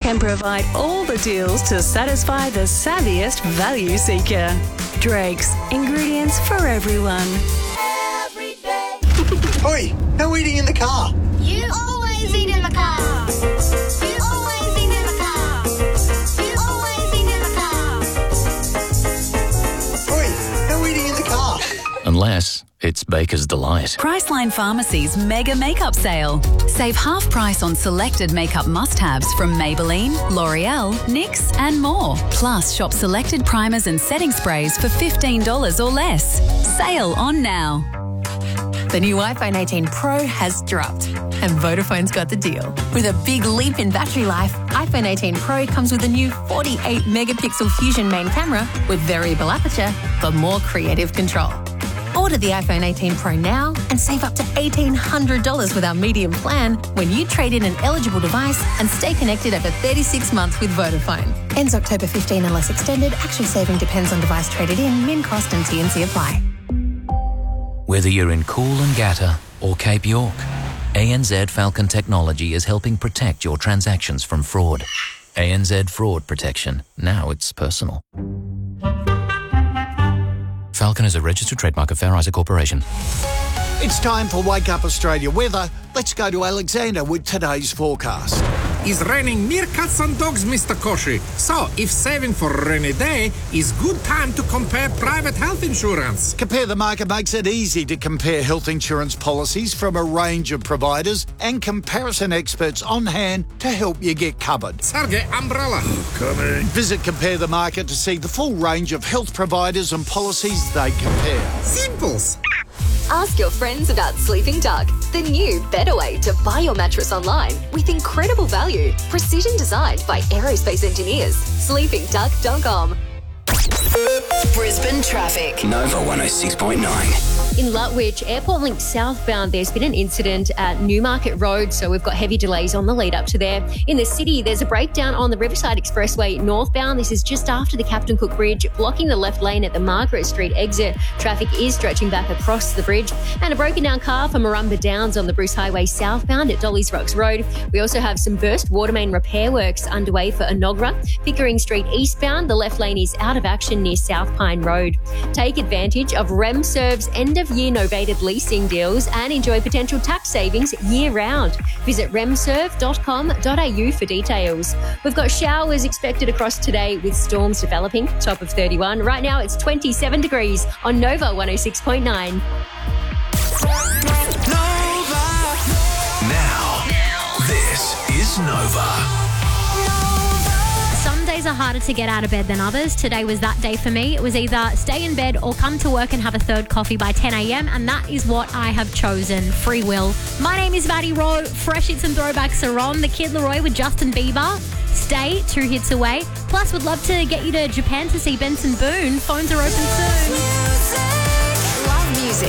can provide all the deals to satisfy the savviest value seeker. Drake's, ingredients for everyone. Every day. Oi, no eating in the car. You always eat in the car. You always eat in the car. You always eat in the car. Oi, no eating in the car. Unless it's Baker's Delight. Priceline Pharmacy's mega makeup sale. Save half price on selected makeup must-haves from Maybelline, L'Oreal, NYX and more. Plus, shop selected primers and setting sprays for $15 or less. Sale on now. The new iPhone 18 Pro has dropped, and Vodafone's got the deal. With a big leap in battery life, iPhone 18 Pro comes with a new 48-megapixel Fusion main camera with variable aperture for more creative control. Order the iPhone 18 Pro now and save up to $1,800 with our medium plan when you trade in an eligible device and stay connected over 36 months with Vodafone. Ends October 15 unless extended. Actual saving depends on device traded in, min cost and T&C apply. Whether you're in Coolangatta or Cape York, ANZ Falcon Technology is helping protect your transactions from fraud. ANZ Fraud Protection. Now it's personal. Falcon is a registered trademark of Fair Isaac Corporation. It's time for Wake Up Australia weather. Let's go to Alexander with today's forecast. It's raining meerkats and dogs, Mr. Koshi. So, if saving for a rainy day is good time to compare private health insurance. Compare the Market makes it easy to compare health insurance policies from a range of providers and comparison experts on hand to help you get covered. Sergey, umbrella. Coming. Visit Compare the Market to see the full range of health providers and policies they compare. Simples. Ask your friends about Sleeping Duck, the new, better way to buy your mattress online with incredible value. Precision designed by aerospace engineers. SleepingDuck.com. Brisbane traffic. Nova 106.9. In Lutwyche, Airport Link southbound, there's been an incident at Newmarket Road, so we've got heavy delays on the lead up to there. In the city, there's a breakdown on the Riverside Expressway northbound. This is just after the Captain Cook Bridge, blocking the left lane at the Margaret Street exit. Traffic is stretching back across the bridge. And a broken down car for Marumba Downs on the Bruce Highway southbound at Dolly's Rocks Road. We also have some burst water main repair works underway for Enoggera. Pickering Street eastbound, the left lane is out of action near South Pine Road. Take advantage of RemServe's end-of-year novated leasing deals and enjoy potential tax savings year-round. Visit remserve.com.au for details. We've got showers expected across today with storms developing, top of 31. Right now it's 27 degrees on Nova 106.9. Now, this is Nova. Some days are harder to get out of bed than others. Today was that day for me. It was either stay in bed or come to work and have a third coffee by 10 a.m. and that is what I have chosen. Free will. My name is Maddie Rowe. Fresh hits and throwbacks are on. The Kid Laroi with Justin Bieber. Stay, 2 hits away. Plus, would love to get you to Japan to see Benson Boone. Phones are open soon. Love music.